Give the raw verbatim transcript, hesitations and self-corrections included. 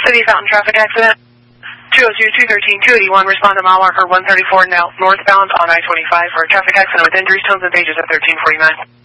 City Fountain traffic accident. two oh two, two thirteen, two eighty-one, respond to mile marker one thirty-four now, northbound on I twenty-five for a traffic accident with injuries, tones and pages at thirteen forty-nine.